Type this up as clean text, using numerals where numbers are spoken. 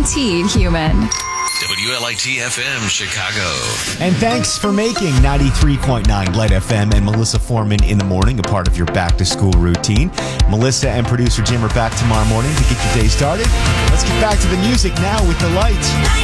guaranteed human. WLIT FM Chicago. And thanks for making 93.9 Light FM and Melissa Foreman in the morning a part of your back-to-school routine. Melissa and producer Jim are back tomorrow morning to get your day started. Let's get back to the music now with the Lights.